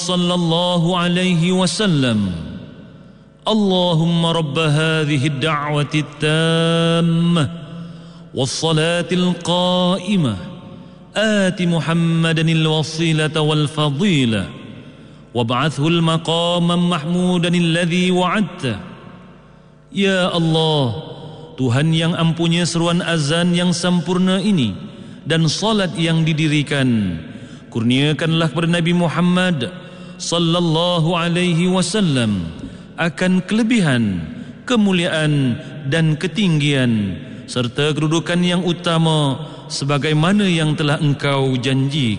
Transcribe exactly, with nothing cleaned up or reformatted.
sallallahu alaihi wasallam, Allahumma rabb hadhihi ad-da'wati at-tammah was-salati al-qa'imah آت محمدا الوسيلة والفضيلة وابعثه المقام محمودا الذي وعدته. Ya Allah, Tuhan yang ampunya seruan azan yang sempurna ini dan salat yang didirikan, kurniakanlah kepada Nabi Muhammad sallallahu alaihi wasallam akan kelebihan, kemuliaan dan ketinggian serta kedudukan yang utama sebagaimana yang telah Engkau janjikan.